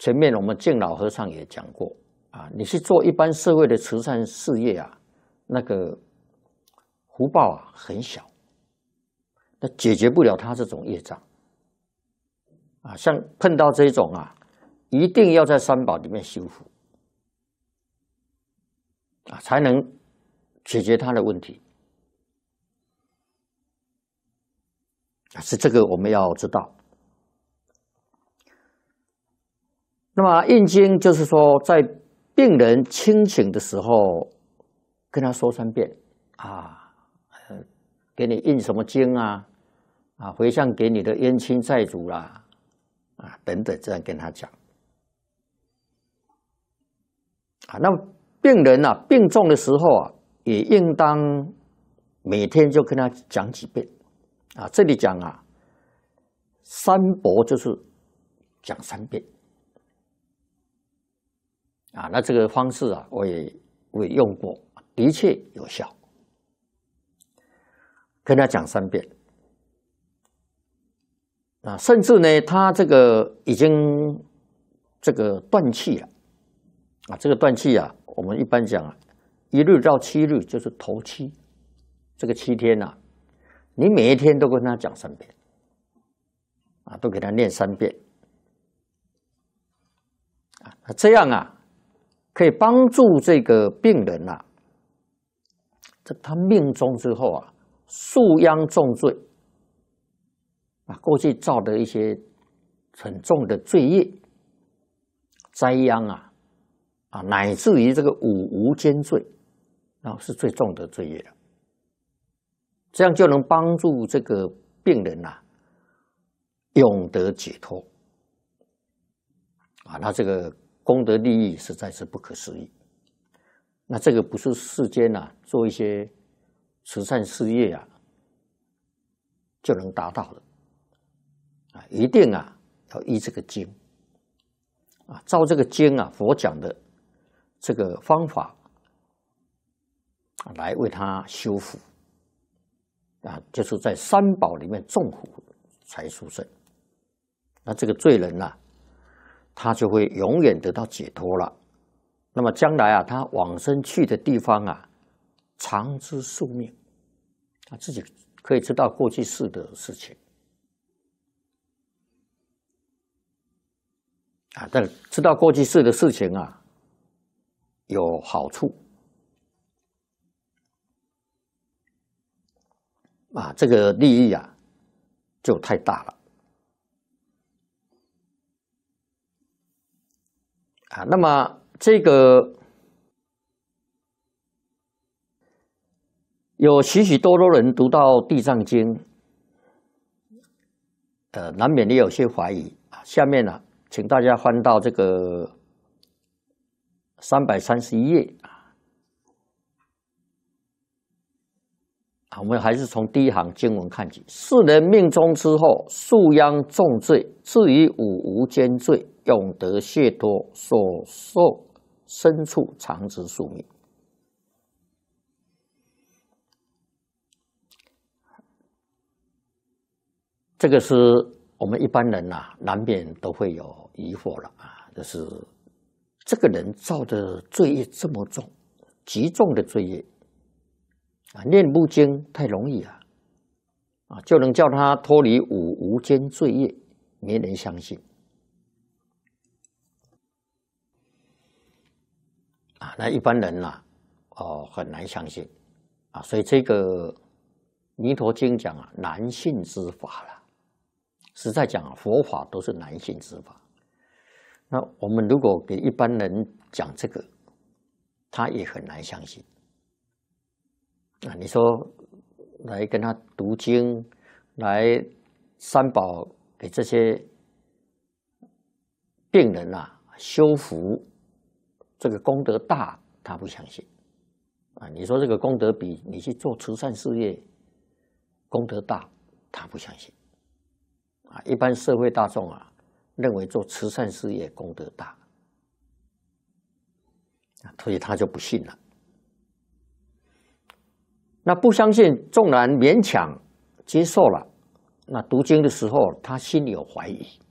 前面我们敬老和尚也讲过啊，你去做一般社会的慈善事业啊，那个福报啊很小，那解决不了他这种业障啊。像碰到这种啊，一定要在三宝里面修福啊，才能解决他的问题。是这个我们要知道。那么印经就是说，在病人清醒的时候，跟他说3遍啊，给你印什么经啊，啊，回向给你的冤亲债主啦，啊，等等，这样跟他讲。啊，那病人啊，病重的时候啊，也应当每天就跟他讲几遍。啊，这里讲啊，三博就是讲3遍。啊，那这个方式啊，我也用过，的确有效。跟他讲3遍。啊，甚至呢，他这个已经这个断气了。啊，这个断气啊，我们一般讲啊，1日到7日就是头七，这个7天啊，你每一天都跟他讲3遍，啊，都给他念3遍，啊，这样啊，可以帮助这个病人啊，他命中之后啊，束殃重罪，啊，过去造的一些很重的罪业，灾殃啊。啊，乃至于这个五无间罪，啊，是最重的罪业了。这样就能帮助这个病人啊，永得解脱。啊，那这个功德利益实在是不可思议。那这个不是世间啊做一些慈善事业啊就能达到的。啊，一定啊要依这个经。啊，照这个经啊，佛讲的这个方法来为他修福啊，就是在三宝里面种福才殊胜。那这个罪人啊，他就会永远得到解脱了。那么将来啊，他往生去的地方啊，长知宿命，他自己可以知道过去世的事情啊。但知道过去世的事情啊，有好处啊，这个利益啊就太大了啊。那么这个有许许多多人读到《地藏经》，难免也有些怀疑啊。下面呢，请大家翻到这个331页啊，我们还是从第一行经文看起。世人命终之后，束殃重罪，至于五无间罪，永得解脱，所受深处长知宿命。这个是我们一般人呐，难免都会有疑惑了啊，就是这个人造的罪业这么重，极重的罪业啊，念部经太容易啊，啊，就能叫他脱离五无间罪业，没人相信啊。那一般人呐，很难相信啊，所以这个《弥陀经》讲啊，难信之法了。实在讲啊，佛法都是难信之法。那我们如果给一般人讲这个，他也很难相信啊。你说来跟他读经，来三宝给这些病人啊修福，这个功德大，他不相信啊。你说这个功德比你去做慈善事业功德大，他不相信啊。一般社会大众啊，认为做慈善事业功德大，所以他就不信了。那不相信，纵然勉强接受了，那读经的时候他心里有怀疑